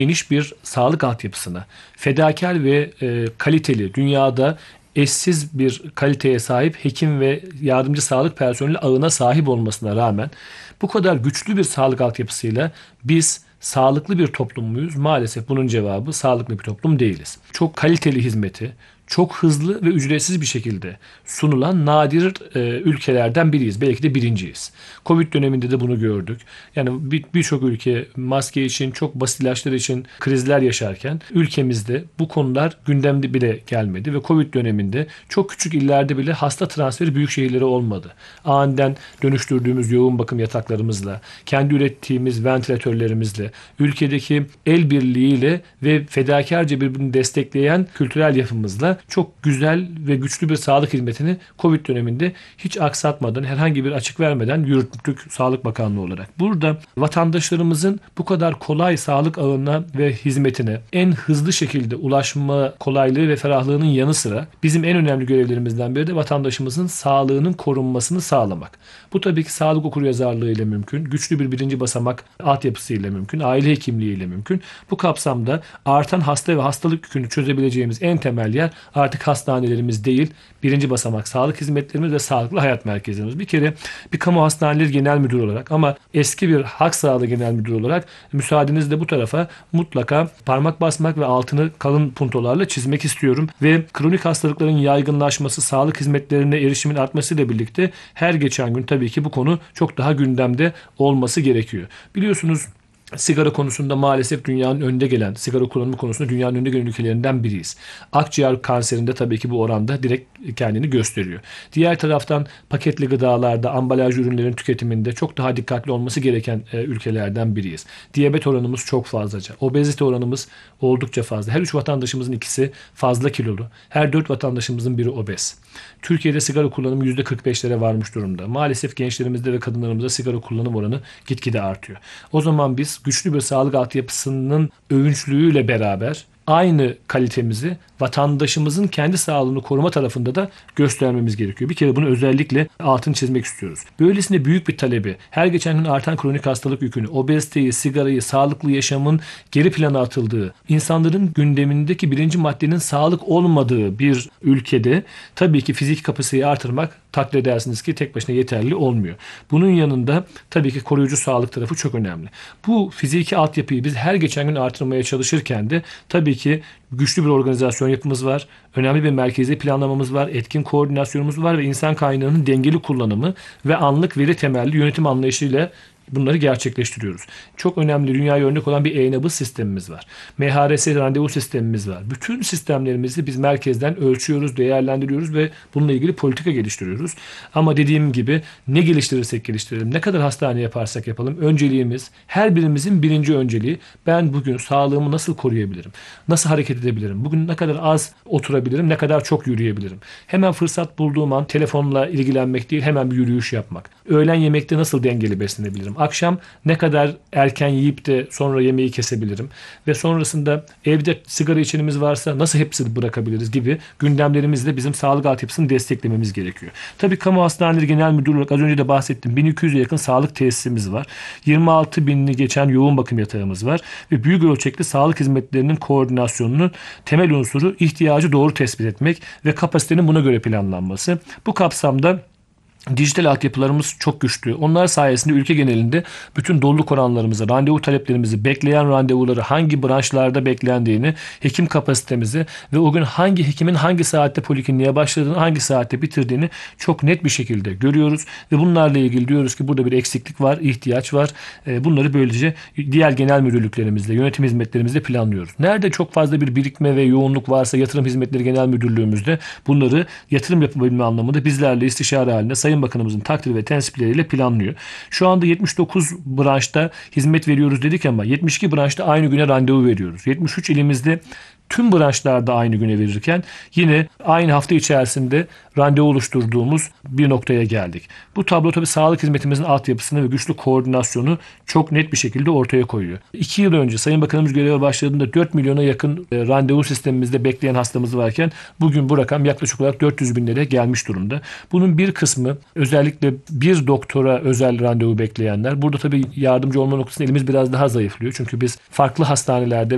geniş bir sağlık altyapısına, fedakar ve kaliteli, dünyada eşsiz bir kaliteye sahip hekim ve yardımcı sağlık personeli ağına sahip olmasına rağmen bu kadar güçlü bir sağlık altyapısıyla biz sağlıklı bir toplum muyuz? Maalesef bunun cevabı sağlıklı bir toplum değiliz. Çok kaliteli hizmeti çok hızlı ve ücretsiz bir şekilde sunulan nadir ülkelerden biriyiz. Belki de birinciyiz. Covid döneminde de bunu gördük. Yani birçok ülke maske için, çok basit ilaçlar için krizler yaşarken ülkemizde bu konular gündemde bile gelmedi ve Covid döneminde çok küçük illerde bile hasta transferi büyük şehirlere olmadı. Aniden dönüştürdüğümüz yoğun bakım yataklarımızla, kendi ürettiğimiz ventilatörlerimizle, ülkedeki el birliğiyle ve fedakarca birbirini destekleyen kültürel yapımızla çok güzel ve güçlü bir sağlık hizmetini Covid döneminde hiç aksatmadan, herhangi bir açık vermeden yürüttük Sağlık Bakanlığı olarak. Burada vatandaşlarımızın bu kadar kolay sağlık ağına ve hizmetine en hızlı şekilde ulaşma kolaylığı ve ferahlığının yanı sıra bizim en önemli görevlerimizden biri de vatandaşımızın sağlığının korunmasını sağlamak. Bu tabii ki sağlık okuryazarlığı ile mümkün, güçlü bir birinci basamak altyapısı ile mümkün, aile hekimliği ile mümkün. Bu kapsamda artan hasta ve hastalık yükünü çözebileceğimiz en temel yer artık hastanelerimiz değil, birinci basamak sağlık hizmetlerimiz ve sağlıklı hayat merkezlerimiz. Bir kere bir kamu hastaneleri genel müdürü olarak ama eski bir halk sağlığı genel müdürü olarak müsaadenizle bu tarafa mutlaka parmak basmak ve altını kalın puntolarla çizmek istiyorum. Ve kronik hastalıkların yaygınlaşması, sağlık hizmetlerine erişimin artmasıyla birlikte her geçen gün tabii ki bu konu çok daha gündemde olması gerekiyor. Biliyorsunuz, sigara konusunda maalesef dünyanın önde gelen, sigara kullanımı konusunda dünyanın önde gelen ülkelerinden biriyiz. Akciğer kanserinde tabii ki bu oranda direkt kendini gösteriyor. Diğer taraftan paketli gıdalarda, ambalaj ürünlerin tüketiminde çok daha dikkatli olması gereken ülkelerden biriyiz. Diyabet oranımız çok fazlaca. Obezite oranımız oldukça fazla. Her 3 vatandaşımızın ikisi fazla kilolu. Her 4 vatandaşımızın biri obez. Türkiye'de sigara kullanımı %45'lere varmış durumda. Maalesef gençlerimizde ve kadınlarımızda sigara kullanım oranı gitgide artıyor. O zaman biz güçlü bir sağlık altyapısının övünçlüğüyle beraber aynı kalitemizi vatandaşımızın kendi sağlığını koruma tarafında da göstermemiz gerekiyor. Bir kere bunu özellikle altını çizmek istiyoruz. Böylesine büyük bir talebi, her geçen gün artan kronik hastalık yükünü, obeziteyi, sigarayı, sağlıklı yaşamın geri plana atıldığı, insanların gündemindeki birinci maddenin sağlık olmadığı bir ülkede tabii ki fiziki kapasiteyi artırmak takdir edersiniz ki tek başına yeterli olmuyor. Bunun yanında tabii ki koruyucu sağlık tarafı çok önemli. Bu fiziki altyapıyı biz her geçen gün artırmaya çalışırken de tabii ki güçlü bir organizasyon yapımız var. Önemli bir merkezi planlamamız var. Etkin koordinasyonumuz var ve insan kaynağının dengeli kullanımı ve anlık veri temelli yönetim anlayışıyla bunları gerçekleştiriyoruz. Çok önemli, dünyaya örnek olan bir e-nabız sistemimiz var. MHRS randevu sistemimiz var. Bütün sistemlerimizi biz merkezden ölçüyoruz, değerlendiriyoruz ve bununla ilgili politika geliştiriyoruz. Ama dediğim gibi ne geliştirirsek geliştirelim, ne kadar hastane yaparsak yapalım, önceliğimiz, her birimizin birinci önceliği, ben bugün sağlığımı nasıl koruyabilirim? Nasıl hareket edebilirim? Bugün ne kadar az oturabilirim, ne kadar çok yürüyebilirim? Hemen fırsat bulduğum an telefonla ilgilenmek değil, hemen bir yürüyüş yapmak. Öğlen yemekte nasıl dengeli beslenebilirim? Akşam ne kadar erken yiyip de sonra yemeği kesebilirim ve sonrasında evde sigara içenimiz varsa nasıl hepsini bırakabiliriz gibi gündemlerimizle bizim sağlık altyapısını desteklememiz gerekiyor. Tabii kamu hastaneleri genel müdürü olarak az önce de bahsettim. 1200'e yakın sağlık tesisimiz var. 26 binini geçen yoğun bakım yatağımız var ve büyük ölçekli sağlık hizmetlerinin koordinasyonunun temel unsuru ihtiyacı doğru tespit etmek ve kapasitenin buna göre planlanması. Bu kapsamda dijital altyapılarımız çok güçlü. Onlar sayesinde ülke genelinde bütün doluluk oranlarımızı, randevu taleplerimizi, bekleyen randevuları, hangi branşlarda beklendiğini, hekim kapasitemizi ve o gün hangi hekimin hangi saatte polikliniğe başladığını, hangi saatte bitirdiğini çok net bir şekilde görüyoruz. Ve bunlarla ilgili diyoruz ki burada bir eksiklik var, ihtiyaç var. Bunları böylece diğer genel müdürlüklerimizle, yönetim hizmetlerimizle planlıyoruz. Nerede çok fazla bir birikme ve yoğunluk varsa yatırım hizmetleri genel müdürlüğümüzde bunları yatırım yapabilme anlamında bizlerle istişare halinde Sayın Bakanımızın takdiri ve tensipleriyle planlıyor. Şu anda 79 branşta hizmet veriyoruz dedik ama 72 branşta aynı güne randevu veriyoruz. 73 ilimizde tüm branşlarda aynı güne verirken yine aynı hafta içerisinde randevu oluşturduğumuz bir noktaya geldik. Bu tablo tabii sağlık hizmetimizin altyapısını ve güçlü koordinasyonu çok net bir şekilde ortaya koyuyor. 2 yıl önce Sayın Bakanımız göreve başladığında 4 milyona yakın randevu sistemimizde bekleyen hastamız varken bugün bu rakam yaklaşık olarak 400 binlere gelmiş durumda. Bunun bir kısmı özellikle bir doktora özel randevu bekleyenler. Burada tabii yardımcı olma noktasında elimiz biraz daha zayıflıyor. Çünkü biz farklı hastanelerde